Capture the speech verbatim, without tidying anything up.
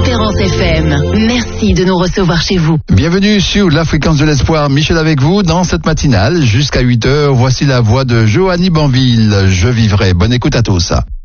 Espérance F M. Merci de nous recevoir chez vous. Bienvenue sur la fréquence de l'espoir. Michel avec vous dans cette matinale jusqu'à huit heures. Voici la voix de Joanie Banville. Je vivrai. Bonne écoute à tous.